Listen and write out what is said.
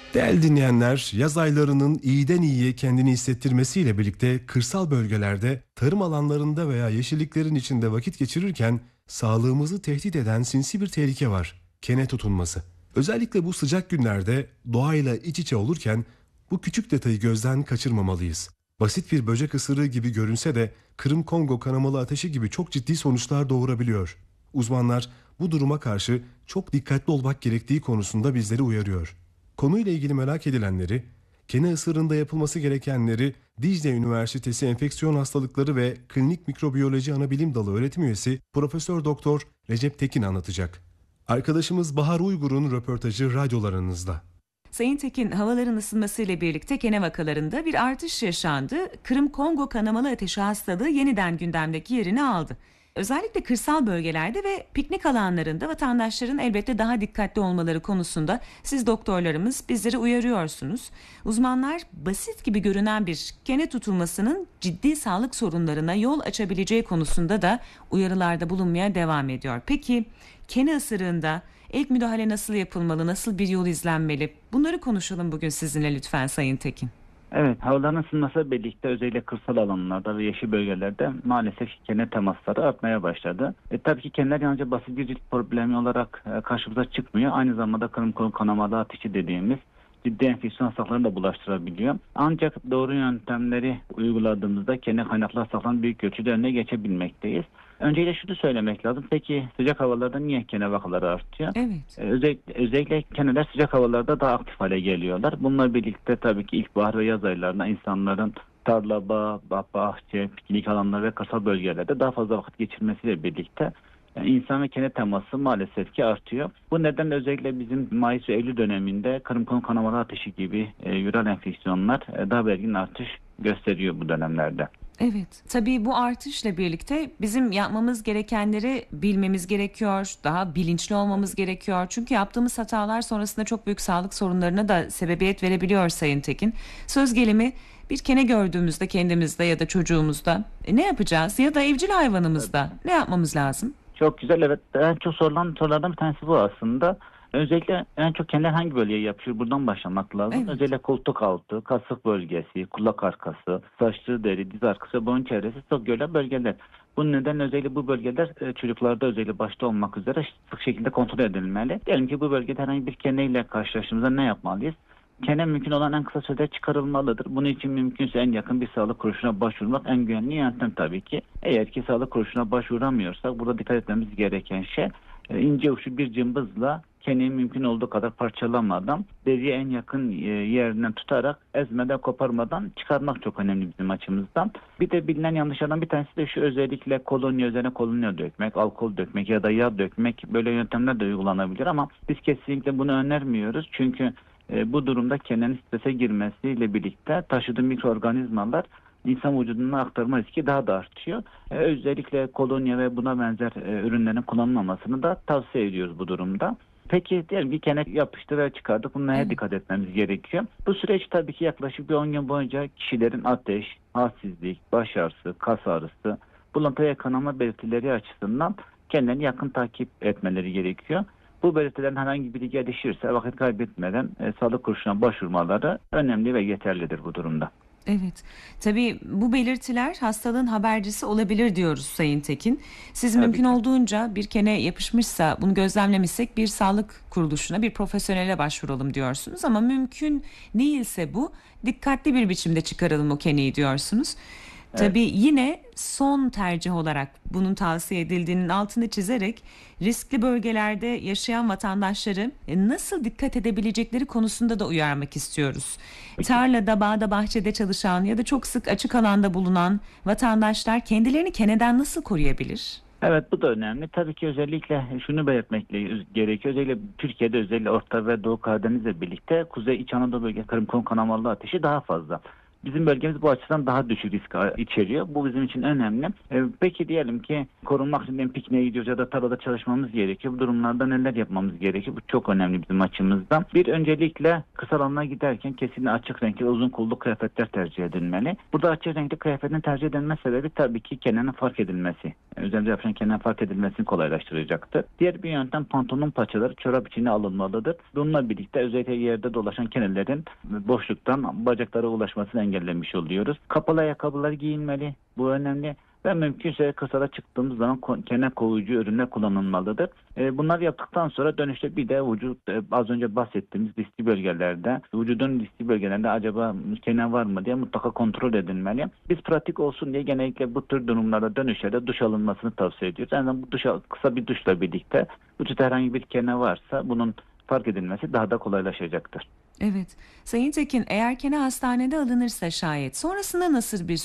Değerli dinleyenler, yaz aylarının iyiden iyiye kendini hissettirmesiyle birlikte kırsal bölgelerde, tarım alanlarında veya yeşilliklerin içinde vakit geçirirken sağlığımızı tehdit eden sinsi bir tehlike var. Kene tutulması. Özellikle bu sıcak günlerde doğayla iç içe olurken bu küçük detayı gözden kaçırmamalıyız. Basit bir böcek ısırığı gibi görünse de Kırım-Kongo kanamalı ateşi gibi çok ciddi sonuçlar doğurabiliyor. Uzmanlar bu duruma karşı çok dikkatli olmak gerektiği konusunda bizleri uyarıyor. Konuyla ilgili merak edilenleri, kene ısırığında yapılması gerekenleri Dicle Üniversitesi Enfeksiyon Hastalıkları ve Klinik Mikrobiyoloji Anabilim Dalı öğretim üyesi Profesör Doktor Recep Tekin anlatacak. Arkadaşımız Bahar Uygur'un röportajı radyolarınızda. Sayın Tekin, havaların ısınmasıyla birlikte kene vakalarında bir artış yaşandı. Kırım-Kongo kanamalı ateşi hastalığı yeniden gündemdeki yerini aldı. Özellikle kırsal bölgelerde ve piknik alanlarında vatandaşların elbette daha dikkatli olmaları konusunda siz doktorlarımız bizleri uyarıyorsunuz. Uzmanlar basit gibi görünen bir kene tutulmasının ciddi sağlık sorunlarına yol açabileceği konusunda da uyarılarda bulunmaya devam ediyor. Peki kene ısırığında İlk müdahale nasıl yapılmalı, nasıl bir yol izlenmeli? Bunları konuşalım bugün sizinle lütfen Sayın Tekin. Evet, havaların ısınmasıyla birlikte özellikle kırsal alanlarda ve yeşil bölgelerde maalesef kene temasları artmaya başladı. Tabii ki keneler yalnızca basit bir cilt problemi olarak karşımıza çıkmıyor. Aynı zamanda Kırım-Kongo kanamalı ateşi dediğimiz ciddi enfeksiyon hastalıklarını da bulaştırabiliyor. Ancak doğru yöntemleri uyguladığımızda kene kaynaklı hastalıkların büyük ölçüde önüne geçebilmekteyiz. Öncelikle şunu söylemek lazım. Peki sıcak havalarda niye kene vakaları artıyor? Evet. Özellikle keneler sıcak havalarda daha aktif hale geliyorlar. Bununla birlikte tabii ki ilkbahar ve yaz aylarında insanların tarla, bahçe, piknik alanları ve kırsal bölgelerde daha fazla vakit geçirmesiyle birlikte insan ve kene teması maalesef ki artıyor. Bu nedenle özellikle bizim Mayıs ve Eylül döneminde Kırım-Kongo kanamalı ateşi gibi viral enfeksiyonlar daha belirgin artış gösteriyor bu dönemlerde. Evet, tabii bu artışla birlikte bizim yapmamız gerekenleri bilmemiz gerekiyor, daha bilinçli olmamız gerekiyor. Çünkü yaptığımız hatalar sonrasında çok büyük sağlık sorunlarına da sebebiyet verebiliyor Sayın Tekin. Söz gelimi bir kene gördüğümüzde kendimizde ya da çocuğumuzda ne yapacağız ya da evcil hayvanımızda ne yapmamız lazım? Çok güzel, evet. En çok sorulan sorulardan bir tanesi bu aslında. Özellikle en çok keneler hangi bölgeye yapışır? Buradan başlamak lazım. Evet. Özellikle koltuk altı, kasık bölgesi, kulak arkası, saçlı deri, diz arkası ve boyun çevresi çok görülen bölgeler. Bu nedenle özellikle bu bölgeler çocuklarda özellikle başta olmak üzere sık şekilde kontrol edilmeli. Diyelim ki bu bölgede herhangi bir keneyle karşılaştığımızda ne yapmalıyız? Kene mümkün olan en kısa sürede çıkarılmalıdır. Bunun için mümkünse en yakın bir sağlık kuruluşuna başvurmak en güvenli yöntem tabii ki. Eğer ki sağlık kuruluşuna başvuramıyorsak burada dikkat etmemiz gereken şey ince uçlu bir cımbızla keneyi mümkün olduğu kadar parçalamadan deriye en yakın yerinden tutarak ezmeden koparmadan çıkarmak çok önemli bizim açımızdan. Bir de bilinen yanlışlardan bir tanesi de şu, özellikle kolonya üzerine kolonya dökmek, alkol dökmek ya da yağ dökmek, böyle yöntemler de uygulanabilir ama biz kesinlikle bunu önermiyoruz. Çünkü bu durumda kenenin strese girmesiyle birlikte taşıdığı mikroorganizmalar insan vücuduna aktarma riski daha da artıyor. Özellikle kolonya ve buna benzer ürünlerin kullanılmamasını da tavsiye ediyoruz bu durumda. Peki diyelim ki kene yapıştı ve çıkardık. Bunlara dikkat etmemiz gerekiyor. Bu süreç tabii ki yaklaşık bir 10 gün boyunca kişilerin ateş, halsizlik, baş ağrısı, kas ağrısı, bulantı ve kanama belirtileri açısından kendilerini yakın takip etmeleri gerekiyor. Bu belirtilerin herhangi biri gelişirse vakit kaybetmeden sağlık kuruluşuna başvurmaları önemli ve yeterlidir bu durumda. Evet, tabii bu belirtiler hastalığın habercisi olabilir diyoruz Sayın Tekin. Siz Tabii mümkün ki. olduğunca bir kene yapışmışsa bunu gözlemlemişsek bir sağlık kuruluşuna, bir profesyonele başvuralım diyorsunuz. Ama mümkün değilse bu dikkatli bir biçimde çıkaralım o keneyi diyorsunuz. Evet. Tabii yine son tercih olarak bunun tavsiye edildiğinin altını çizerek riskli bölgelerde yaşayan vatandaşları nasıl dikkat edebilecekleri konusunda da uyarmak istiyoruz. Tarlada, bağda, bahçede çalışan ya da çok sık açık alanda bulunan vatandaşlar kendilerini keneden nasıl koruyabilir? Evet, bu da önemli. Tabii ki özellikle şunu belirtmek gerekiyor. Özellikle Türkiye'de, özellikle Orta ve Doğu Karadeniz'le birlikte Kuzey İç Anadolu bölge Kırım-Kongo kanamalı ateşi daha fazla. Bizim bölgemiz bu açıdan daha düşük risk içeriyor. Bu bizim için önemli. Peki diyelim ki korunmak için pikniğe gidiyoruz ya da tarlada çalışmamız gerekiyor. Bu durumlarda neler yapmamız gerekiyor? Bu çok önemli bizim açımızdan. Bir, öncelikle kırsal alana giderken kesinlikle açık renkli uzun kollu kıyafetler tercih edilmeli. Burada açık renkli kıyafetin tercih edilme sebebi tabii ki kenarın fark edilmesi. Üzerinde yapılan kenarın fark edilmesini kolaylaştıracaktır. Diğer bir yöntem, pantolon paçaları çorap içine alınmalıdır. Bununla birlikte özellikle yerde dolaşan kenarların boşluktan bacaklara ulaşmasını engellemiş oluyoruz. Kapalı ayakkabılar giyilmeli. Bu önemli. Ve mümkünse kırsala çıktığımız zaman kenar koruyucu ürünler kullanılmalıdır. Bunları yaptıktan sonra dönüşte bir de az önce bahsettiğimiz riskli bölgelerde, vücudun riskli bölgelerinde acaba kenar var mı diye mutlaka kontrol edilmeli. Biz pratik olsun diye genellikle bu tür durumlarda dönüşlerde duş alınmasını tavsiye ediyoruz. Yani bu kısa bir duşla birlikte vücutta herhangi bir kenar varsa bunun fark edilmesi daha da kolaylaşacaktır. Evet. Sayın Tekin, eğer kene hastanede alınırsa şayet sonrasında nasıl bir